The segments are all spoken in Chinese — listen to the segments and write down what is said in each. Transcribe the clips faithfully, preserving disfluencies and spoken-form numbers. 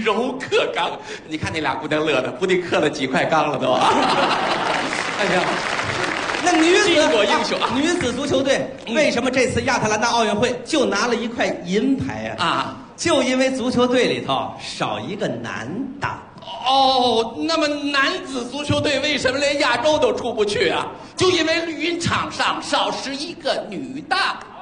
柔克刚。你看那俩姑娘乐的，不得刻了几块钢了都啊！ 哎呀，那女子巾帼英雄啊，女子足球队为什么这次亚特兰大奥运会就拿了一块银牌啊？ 啊， 就因为足球队里头少一个男的。 哦，那么男子足球队为什么连亚洲都出不去啊？就因为绿茵场上少是一个女的。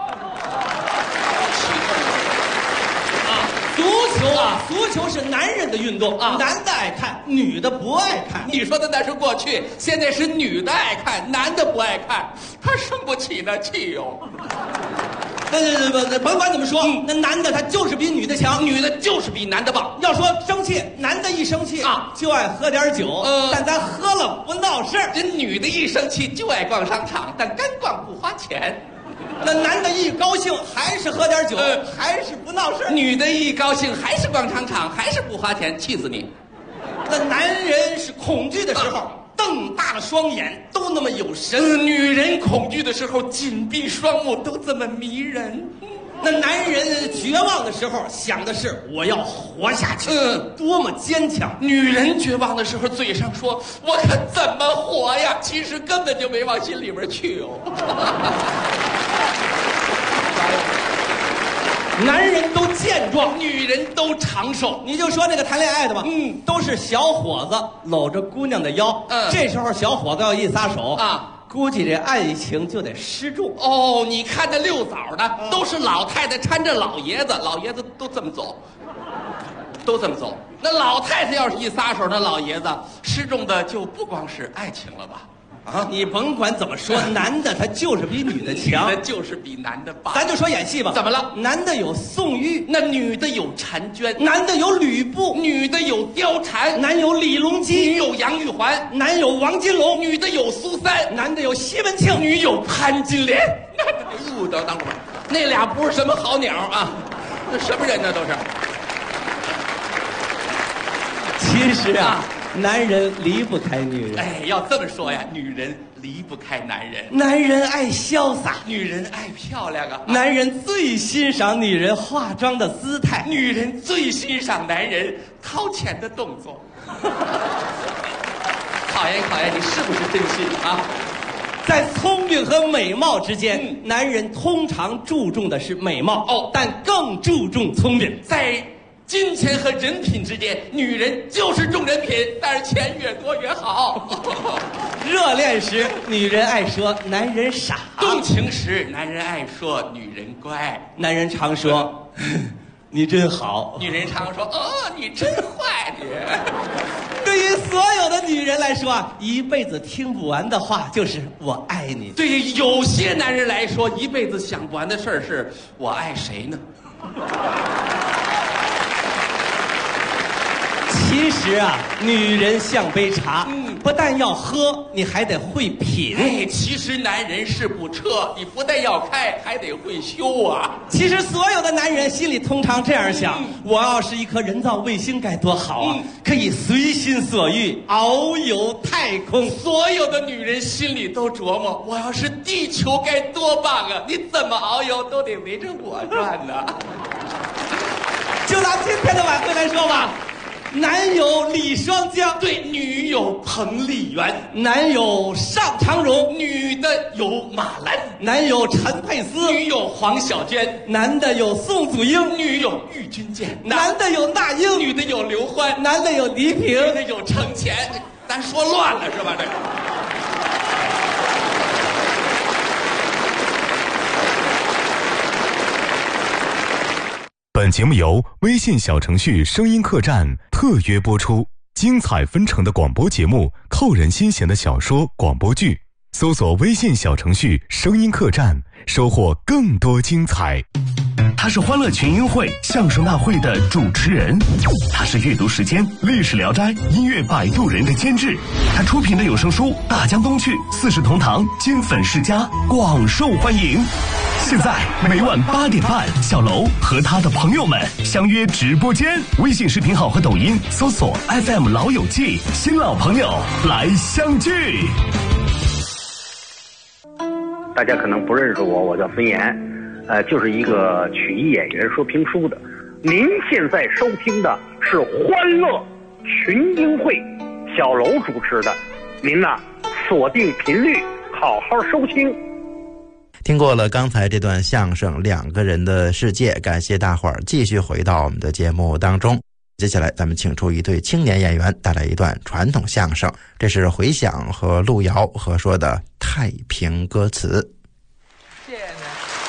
足球啊，足球是男人的运动啊，男的爱看，女的不爱看。 你说的那是过去，现在是女的爱看，男的不爱看，他生不起那气哟。 不不不，甭管怎么说，嗯、那男的他就是比女的强， 女的就是比男的棒。 要说生气，男的一生气啊， 就爱喝点酒，呃，但咱喝了不闹事儿。 这女的一生气就爱逛商场，但干逛不花钱。 那男的一高兴还是喝点酒，呃、还是不闹事。 女的一高兴还是逛商场，还是不花钱，气死你。 那男人是恐惧的时候，啊、瞪大了双眼，都那么有神； 呃、女人恐惧的时候，紧闭双目，都这么迷人。 那男人绝望的时候想的是我要活下去， 嗯， 多么坚强。 女人绝望的时候嘴上说我可怎么活呀，其实根本就没往心里边去哦。 男人都健壮， 女人都长寿。 你就说那个谈恋爱的吧，嗯，都是小伙子搂着姑娘的腰，嗯，这时候小伙子要一撒手啊，估计这爱情就得失重。 哦，你看这六枣的、嗯、都是老太太搀着老爷子，老爷子都这么走，都这么走。那老太太要是一撒手，那老爷子失重的就不光是爱情了吧？ 啊，你甭管怎么说，男的他就是比女的强， 女的就是比男的棒。 咱就说演戏吧， 怎么了？ 男的有宋玉， 那女的有婵娟； 男的有吕布， 女的有貂蝉； 男有李隆基， 女有杨玉环； 男有王金龙， 女的有苏三； 男的有西门庆， 女有潘金莲。那哎呦，等等会儿，那俩不是什么好鸟啊，那什么人呢？都是。 其实啊。啊男人离不开女人， 哎，要这么说呀，女人离不开男人。 男人爱潇洒， 女人爱漂亮啊。 男人最欣赏女人化妆的姿态， 女人最欣赏男人掏钱的动作。考验考验你是不是真心啊？ 在聪明和美貌之间，嗯、男人通常注重的是美貌哦，但更注重聪明。 在金钱和人品之间，女人就是重人品，但是钱越多越好。 热恋时，女人爱说男人傻； 动情时，男人爱说女人乖。 男人常说你真好， 女人常说哦你真坏你。 对于所有的女人来说啊，一辈子听不完的话就是我爱你。 对于有些男人来说，一辈子想不完的事儿是我爱谁呢？ 其实啊，女人像杯茶，嗯，不但要喝，你还得会品。 哎，其实男人是部车，你不但要开，还得会修啊。 其实所有的男人心里通常这样想：嗯、我要是一颗人造卫星该多好啊，嗯、可以随心所欲遨游太空。 所有的女人心里都琢磨：我要是地球该多棒啊！你怎么遨游都得围着我转呢。 就拿今天的晚会来说吧。男有李双江， 对，女有彭丽媛； 男有尚长荣， 女的有马兰； 男有陈佩斯， 女有黄小娟； 男的有宋祖英， 女有郁钧剑； 男的有那英， 女的有刘欢； 男的有黎平， 女的有程前。咱说乱了是吧？这个。 本节目由微信小程序声音客栈特约播出，精彩纷呈的广播节目，扣人心弦的小说广播剧，搜索微信小程序声音客栈，收获更多精彩。 他是欢乐群英会相声大会的主持人，他是阅读时间历史聊斋音乐摆渡人的监制，他出品的有声书大江东去四世同堂金粉世家广受欢迎。现在每晚八点半，小楼和他的朋友们相约直播间，微信视频号和抖音搜索 F M 老友记，新老朋友来相聚。 大家可能不认识我，我叫孙岩，呃，就是一个曲艺演员，说评书的。 您现在收听的是《欢乐群英会》，小楼主持的，您呐锁定频率，好好收听。 听过了刚才这段相声《两个人的世界》，感谢大伙儿继续回到我们的节目当中。接下来咱们请出一对青年演员，带来一段传统相声，这是回响和路遥合说的太平歌词。 谢谢您。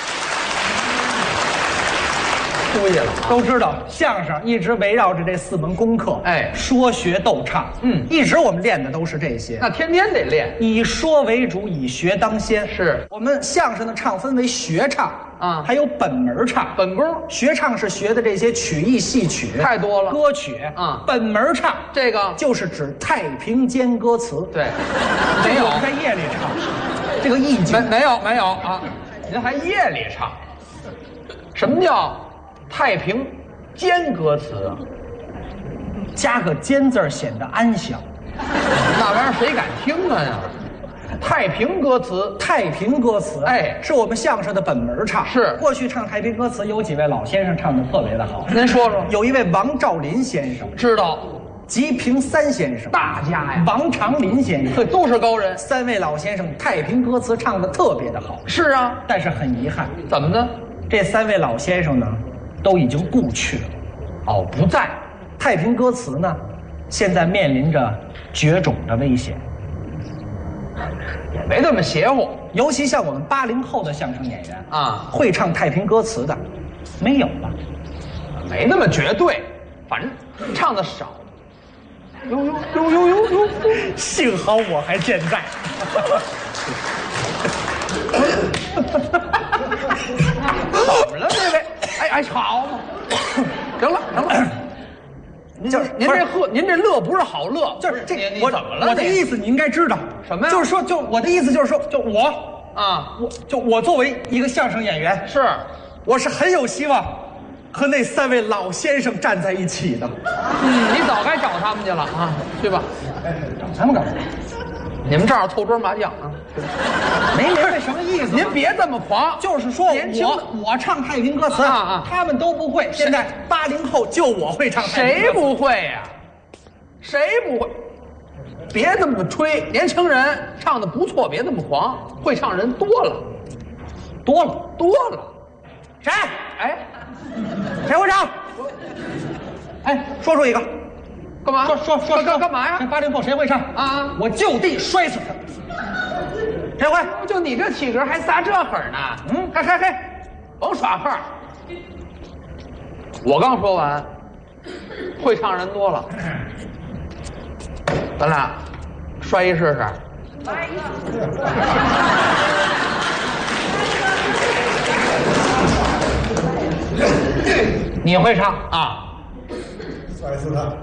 注意了， 都知道相声一直围绕着这四门功课， 哎， 说学逗唱， 嗯， 一直我们练的都是这些。 那天天得练， 以说为主，以学当先。 是我们相声的唱分为学唱啊， 还有本门唱。 本功学唱是学的这些曲艺戏曲， 太多了， 歌曲啊。 本门唱这个就是指太平间歌词。 对， 没有在夜里唱，这个意境没没有没有啊，您还夜里唱？什么叫太平间歌词啊？ 加个间字显得安详。 那玩意儿谁敢听啊呀？太平歌词， 太平歌词， 哎， 是我们相声的本门唱。 是过去唱太平歌词，有几位老先生唱的特别的好。 您说说。 有一位王兆林先生， 知道。 吉平三先生， 大家呀。 王长林先生， 对，都是高人。 三位老先生太平歌词唱的特别的好。 是啊， 但是很遗憾。 怎么呢？ 这三位老先生呢，都已经故去了。 哦，不在。 太平歌词呢，现在面临着绝种的危险。 也没那么邪乎， 尤其像我们八零后的相声演员啊， 会唱太平歌词的，没有了， 没那么绝对，反正唱的少。呦呦呦呦呦呦！ 幸好我还健在。 怎么了，这位？哎哎，好，行了行了。您就是您这乐，您这乐不是好乐， 就是这你我怎么了？ 我的意思你应该知道什么呀？ 就是说，就我的意思就是说，就我啊， 我就我作为一个相声演员， 是， 我是很有希望和那三位老先生站在一起的。 嗯，你早该找他们去了啊，去吧。 找他们干嘛？ 你们这儿凑桌麻将啊？ 没明白什么意思？ 您别这么狂， 就是说年轻我我唱太平歌词啊啊， 他们都不会。现在八零后就我会唱太平歌词。 谁不会呀？谁不会？别这么吹，年轻人唱的不错，别这么狂，会唱人多了， 多了多了。 谁？ 哎， 谁会唱？哎，说出一个。 干嘛？ 说说说干干嘛呀？ 八零后谁会唱啊？ 我就地摔死他。谁会？ 就你这体格还撒这狠呢？嗯，嘿嘿嘿，甭耍横。我刚说完，会唱人多了，咱俩摔一试试。 你会唱啊？ 摔死他！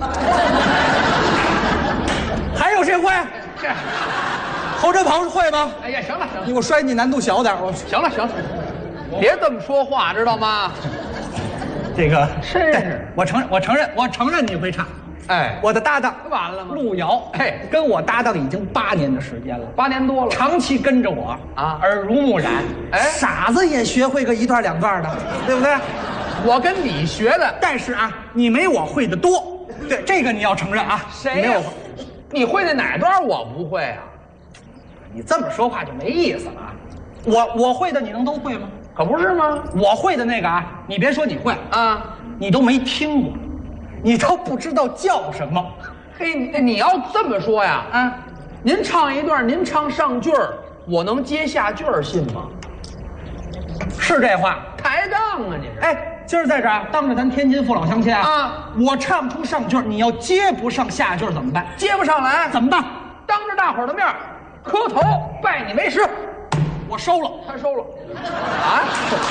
还有谁会？ 这侯振鹏会吗？ 哎呀，行了行了， 你给我摔，你难度小点我。 行了行了，别这么说话，知道吗？ 这个真是， 我承认，我承认，我承认你会唱。 哎， 我的搭档完了吗？ 路遥， 哎， 跟我搭档已经八年的时间了， 八年多了， 长期跟着我啊， 耳濡目染。 哎， 傻子也学会个一段两段的，对不对？ 我跟你学的， 但是啊，你没我会的多。对，这个你要承认啊。 谁呀？你会的哪段我不会啊？ 你这么说话就没意思了啊！我我会的你能都会吗？ 可不是吗？ 我会的那个啊，你别说你会啊， 你都没听过，你都不知道叫什么。 嘿，你你要这么说呀？啊，您唱一段，您唱上句儿，我能接下句儿，信吗？ 是这话？ 抬杠啊！你是？ 哎，今儿在这儿当着咱天津父老乡亲啊， 啊， 我唱出上句儿，你要接不上下句儿怎么办？ 接不上来怎么办？ 当着大伙儿的面磕头拜你为师。 我收了， 他收了。啊！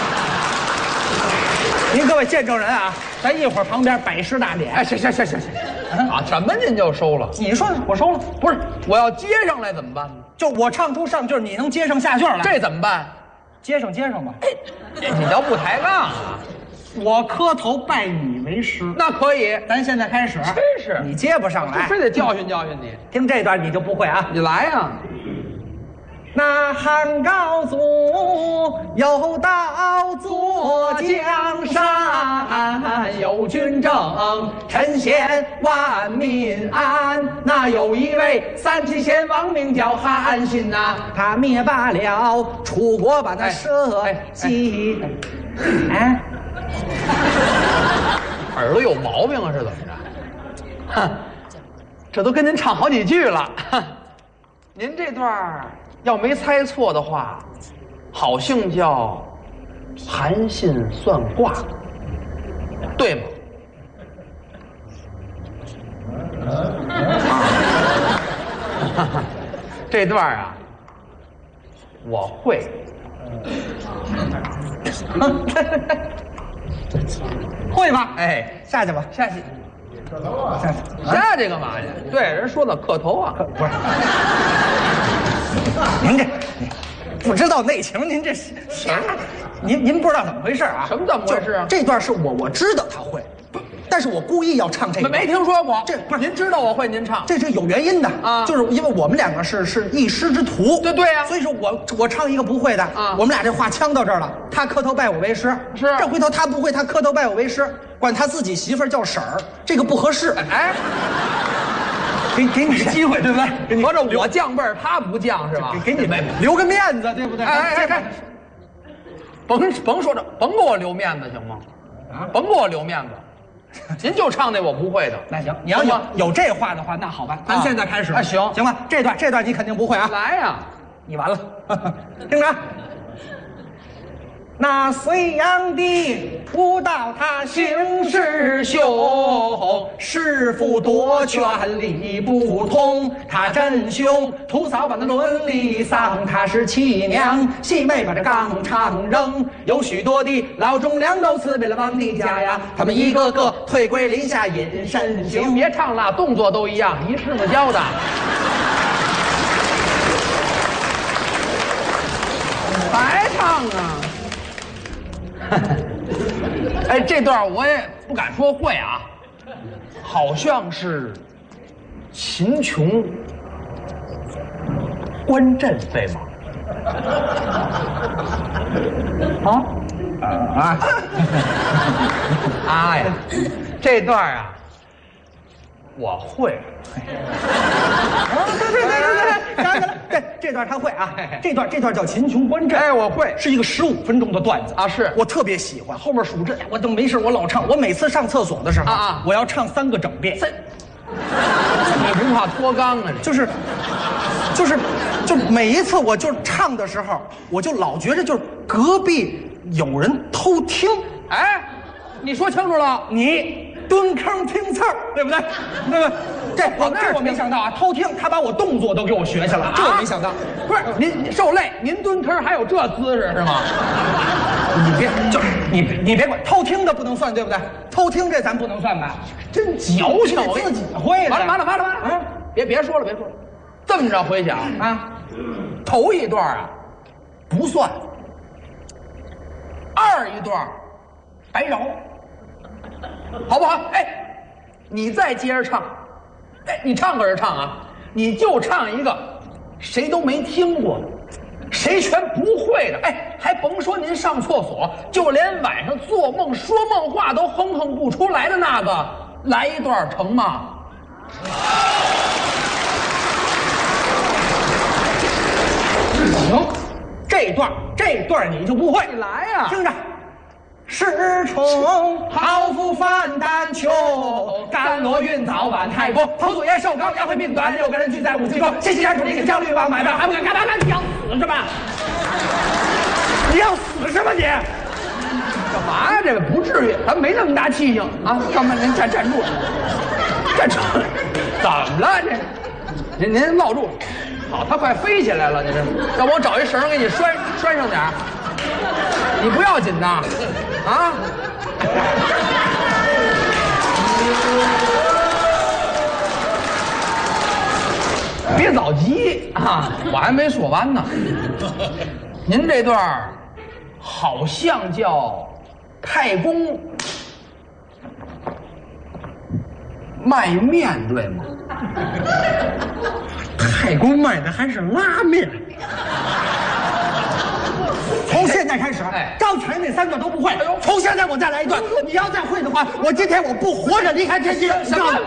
您各位见证人啊，咱一会儿旁边百诗大典。 哎，行行行行行，啊，什么您就收了？ 你说我收了， 不是？我要接上来怎么办呢？ 就我唱出上句儿，你能接上下句儿来， 这怎么办？ 接上接上吧。 哎，你叫不抬杠啊？ 我磕头拜你为师， 那可以。 咱现在开始。 真是你接不上来， 非得教训教训你。 听这段你就不会啊？ 你来呀！ 那汉高祖有道坐江山，有军政，臣贤万民安。那有一位三七贤王，名叫韩信呐、啊，他灭罢了楚国，把他社稷。哎，哎哎耳朵有毛病啊？是怎么着？哼，这都跟您唱好几句了。您这段要没猜错的话，好像叫韩信算卦，对吗？啊，这段啊，我会。会吗？哎，下去吧，下去。 磕头啊！ 下去，下去干嘛去？对，人说的磕头啊，不是。您这不知道内情，您这啥？您您不知道怎么回事啊？什么怎么回事啊？这段是我我知道他会，但是我故意要唱这个。没听说过。这不是您知道我会，您唱，这是有原因的啊，就是因为我们两个是是一师之徒。对对呀、啊，所以说我我唱一个不会的啊，我们俩这话呛到这儿了。他磕头拜我为师，是这回头他不会，他磕头拜我为师，管他自己媳妇儿叫婶儿，这个不合适。哎。给给你个机会，对不对？合着我降辈儿，他不降是吧？给给你们留个面子，对不对？哎哎哎，甭甭说这，甭给我留面子行吗？啊，甭给我留面子，您就唱那我不会的。那行，你要有有这话的话，那好吧，咱现在开始。啊，行行吧，这段这段你肯定不会啊。来呀，你完了，听着。那隋炀帝不道他行事凶，弑父夺权理不通，他真凶，屠嫂把那伦理丧，他是妻娘，戏妹把这纲常扔，有许多的老忠良都辞别了王的家呀，他们一个个退归林下隐身行。别唱了，动作都一样，一式子教的。白唱啊！哎，这段我也不敢说会啊，好像是秦琼观阵，对吗？啊啊啊呀！这段啊，我会。啊，对对对对对，想起来，对，这段他会啊。这段这段叫秦琼观阵，哎，我会，是一个十五分钟的段子啊，是我特别喜欢。后面数着，我都没事，我老唱。我每次上厕所的时候啊，我要唱三个整遍。三，你不怕脱肛啊？就是，就是，就每一次我就唱的时候，我就老觉着就是隔壁有人偷听。哎，你说清楚了，你。蹲坑听刺儿，对不对？对不对？这我这我没想到啊，偷听，他把我动作都给我学下来了，这我没想到。不是您您受累，您蹲坑还有这姿势是吗？你别就你你别管，偷听的不能算，对不对？偷听这咱不能算吧？真矫情，我自己会的。完了完了完了完了！啊，别别说了别说了，这么着回想啊，头一段啊不算，二一段白饶。好不好？哎，你再接着唱，哎，你唱可是唱啊，你就唱一个谁都没听过的，谁全不会的，哎，还甭说您上厕所，就连晚上做梦说梦话都哼哼不出来的那个，来一段成吗？行，这段这段你就不会，你来呀、啊，听着。世宠好富范丹丘，甘罗运早晚太过，头祖爷寿高牙会命短，六个人聚在五七沟，西西山主力给焦虑王买卖，还不敢干嘛干？你要死是吧？你要死是吧你？干嘛呀？这个不至于，咱没那么大气性啊！干嘛您站站住，站住！怎么了这？您您落住！好，他快飞起来了，你这，要不我找一绳给你拴拴上点儿。你不要紧的，啊！别着急啊，我还没说完呢。您这段好像叫太公卖面，对吗？太公卖的还是拉面。 在开始， 哎刚才那三段都不会，从现在我再来一段。你要再会的话，我今天我不活着离开天津。 什么